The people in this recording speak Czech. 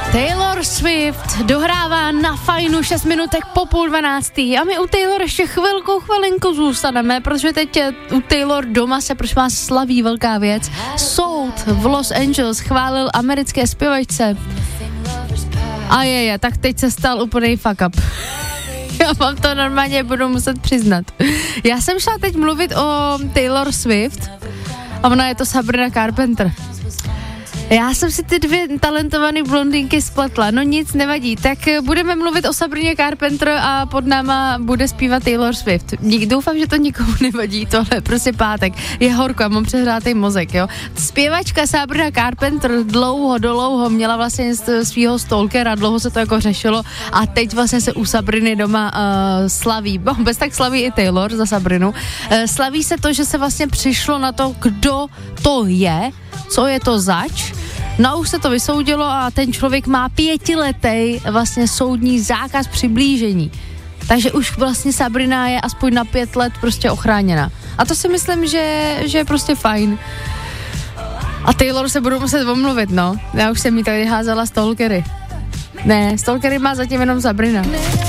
Taylor Swift dohrává na fajnu 6 minutek po 11:30 a my u Taylor ještě chvilinku zůstaneme, protože teď u Taylor doma se prosím vás slaví velká věc. Soud v Los Angeles chválil americké zpěvačce. Tak teď se stal úplný fuck up. Já vám to normálně budu muset přiznat. Já jsem šla teď mluvit o Taylor Swift a ona je to Sabrina Carpenter. Já jsem si ty dvě talentované blondýnky spletla, no nic, nevadí. Tak budeme mluvit o Sabrině Carpenter a pod náma bude zpívat Taylor Swift. Doufám, že to nikomu nevadí, tohle prostě pátek. Je horko, já mám přehrátej mozek, jo. Zpěvačka Sabrina Carpenter dlouho měla vlastně svýho stalkera, dlouho se to jako řešilo a teď vlastně se u Sabriny doma slaví. Bez tak slaví i Taylor za Sabrinu. Slaví se to, že se vlastně přišlo na to, kdo to je, co je to zač. No a už se to vysoudilo a ten člověk má 5letý vlastně soudní zákaz přiblížení. Takže už vlastně Sabrina je aspoň na 5 let prostě ochráněna. A to si myslím, že je prostě fajn. A Taylor se budou muset omluvit, no. Já už jsem jí tady házela stalkery. Ne, stalkery má zatím jenom Sabrina.